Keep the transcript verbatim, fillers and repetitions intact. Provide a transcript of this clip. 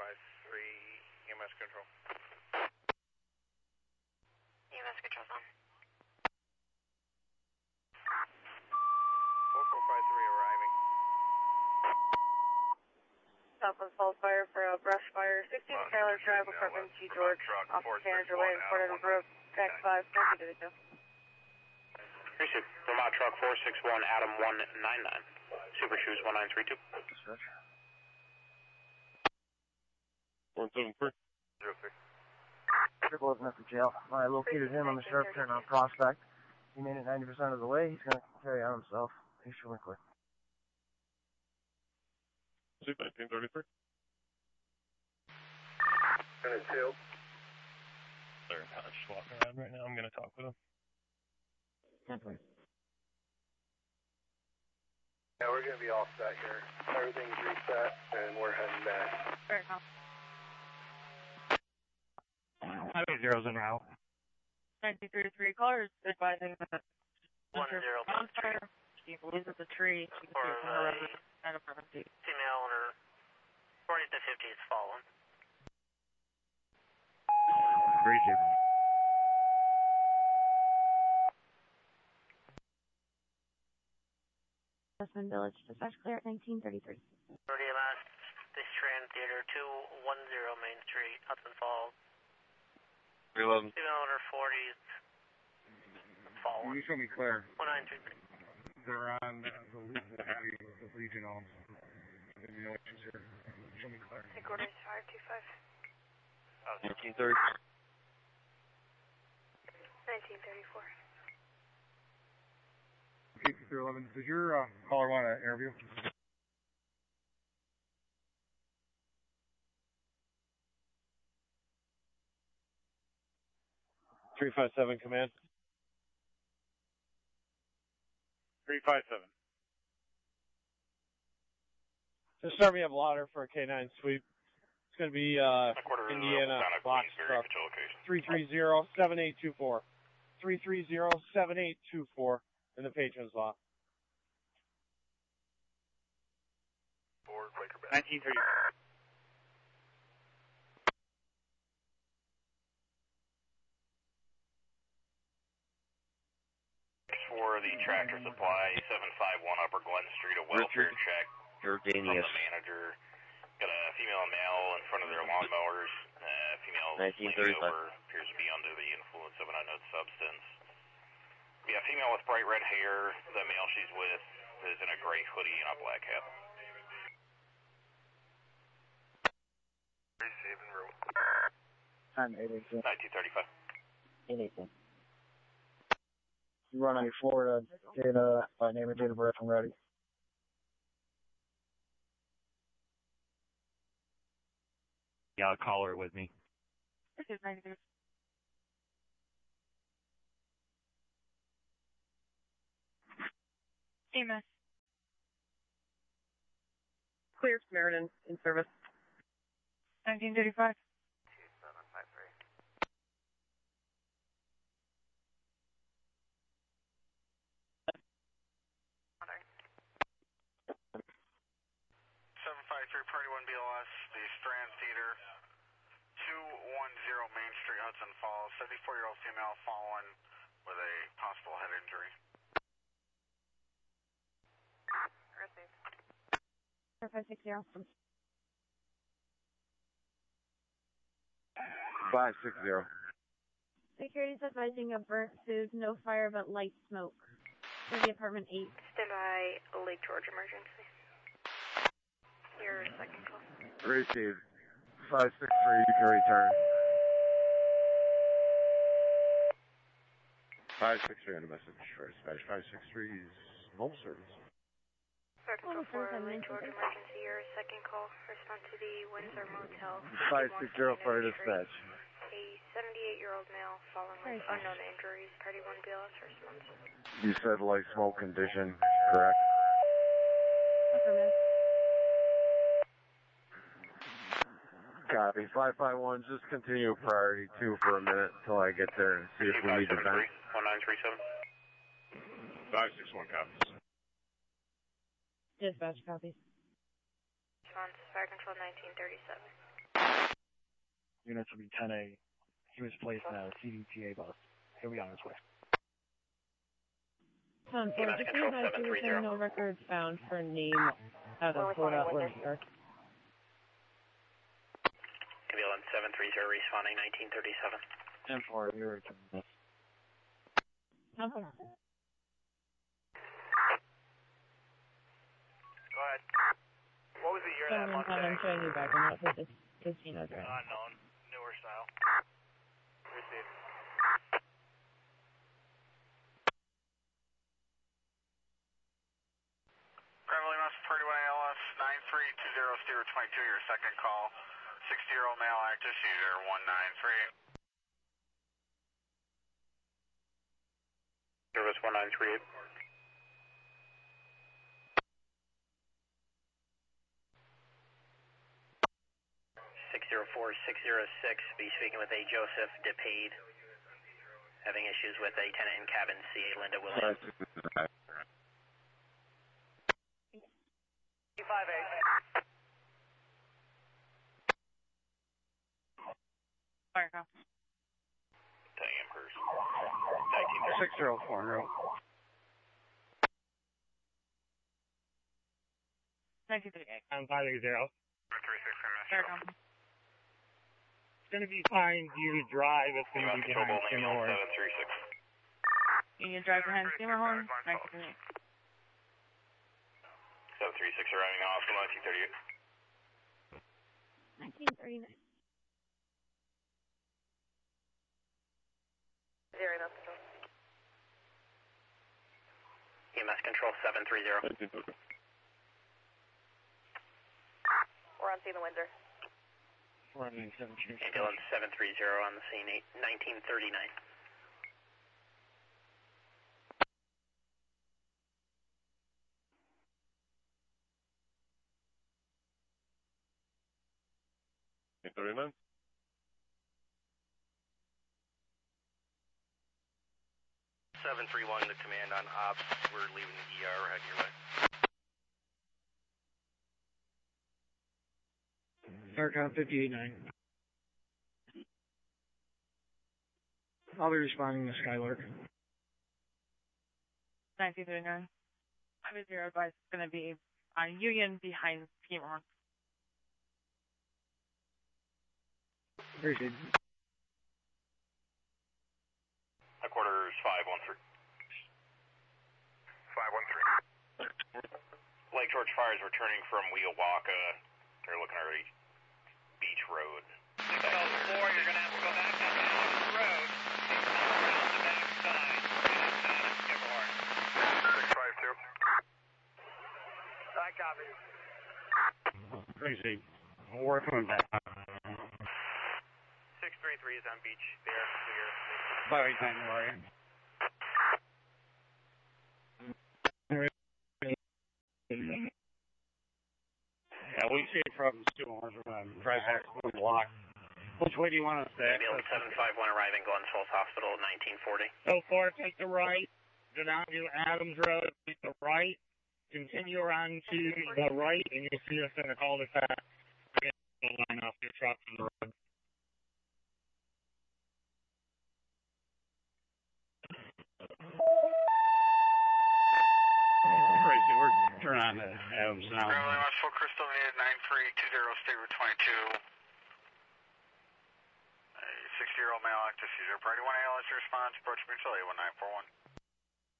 five three, E M S control. E M S control's on. four four five three arriving. Southwest Falls Fire for a brush fire. sixteen Taylor Drive, apartment G George, off Tanager Way, in Fort Edward Road, Track five, nineteen thirty-two. Appreciate Vermont Truck four six one, Adam one nine nine. Super Shoes one nine three two. one seven three. Zero three. Triple is met for jail. I located him on the sharp turn on Prospect. He made it ninety percent of the way. He's going to carry on himself. He's showing clear. Suit nineteen thirty-three. And it's two. They're kind of just walking around right now. I'm going to talk with them. Definitely. Yeah, we're going to be all set here. Everything's reset, and we're heading back. Very well. Highway zeros in route. nineteen thirty-three, callers advising that One zero on fire. She believes it's a tree. She can see it from her residence and apartment seat. Female owner forty to fifty is fallen. Appreciate it. Westman Village, dispatch clear at nineteen thirty-three. thirty M S, this Trans Theater two one zero Main Street, Hudson Falls. three eleven. Female owner forty is fallen. You show me clear. one nine three three. They're on the, the, the regional. You know what she's here. Show me clear. Headquarters five two five. nineteen thirty. nineteen thirty-four. Okay, three eleven. Does your uh, caller want an interview? three five seven, command. three five seven. Just start me up louder for a K nine sweep. It's going to be uh, Indiana box truck. three three zero, seven eight two four. three three zero, seven eight two four in the patron's law. nineteen thirty. For the Tractor Supply, seven five one Upper Glen Street, a welfare check from the manager. Got a female and male in front of their lawnmowers. Uh, female leaning over, appears to be under the influence of an unknown substance. Yeah, female with bright red hair. The male she's with is in a gray hoodie and a black hat. Receiving room. Time eight eighteen. nineteen thirty-five. eight eighteen. You run on your Florida data by name and date of birth. I'm ready. Yeah, I'll call her with me. This is ninety-three. E M S. Clear Samaritan in service. nineteen thirty-five. two seven five three. seven five three, Party one B L S, the Strand Theater, two one zero Main Street, Hudson Falls, seventy-four-year-old female fallen with a possible head injury. Received. five six zero. five six zero. Security's advising of burnt food, no fire but light smoke. For the apartment eight. Stand by Lake George emergency. Your second call. Received. five six three, you can return. five six three on a message for dispatch. five six three is mobile service. Second call for Lake George emergency. Your second call. Respond to the Windsor Motel. five six zero for dispatch. A seventy-eight-year-old male fallen with unknown injuries. Party one B L S response. You said light smoke condition, correct? Affirmative. Copy. five five one, just continue priority two for a minute until I get there and see if we need to vent. one nine three seven. five six one, copies. Dispatch copies. Response, fire control nineteen thirty-seven. Units will be ten A. He was placed in a C D T A bus. He'll be on his way. Um, for just you guys, there was no records found for name out of Florida or New York. Ambulance seven three zero responding nineteen thirty-seven. ten four, you're returning this. How about Go ahead. What was the year of that Mustang? I'm showing you back on that for this casino drive. Unknown. Newer style. Received. Gravelly Mass thirty-one A L S nine three two zero zero two two, your second call. sixty-year-old male active seizure one nine three. Service one nine three eight. six zero four six zero six, be speaking with a Joseph DePade. Having issues with a tenant in cabin C A Linda Williams. five eight. Fire call. Telling him hers. nineteen thirty. six zero four zero. nineteen thirty-eight. I'm five eight zero. three six Fire call. It's going to be fine View Drive. It's going to be behind Seymour. seven three six. Union Drive behind Seymour Horn. nineteen thirty-eight. seven three six arriving in hospital, nineteen thirty-eight. nineteen thirty-nine. Zero, that's control. E M S control seven three zero. We're on scene, the Windsor. Ambulance seven three zero on the scene, nineteen thirty-nine. thirty-nine? seven three one to command on ops. We're leaving the E R. We're heading your way. Starcom fifty-eight nine. I'll be responding to Skylark. nineteen thirty-nine. five zero advice is going to be on Union behind Seymour Horn. Appreciate it. Headquarters five one three. five one three. Lake George Fire is returning from Weowaka. They're looking at a beach road. six oh four, you're going to have to go back down the road. Around the back side. Skipper Horn. six five two. I copy. Appreciate it. We're coming back. six three three is on beach. There, clear. five eight nine, how are you? Yeah, we see it from Seymour. We're going to drive back to the block. Which way do you want us to Ambulance seven five one arriving Glens Falls Hospital, nineteen forty. So far, take the right. Go down to Adams Road, take the right. Continue around to the right, and you'll see us in the cul-de-sac. Line off your truck from the road. Crazy, we're turning on to Adams now. Gravelly Mass full Crystal needed nine three two zero state route twenty-two. A sixty-year-old male active seizure. Priority one A L S response. Approach mutual A one nine four one.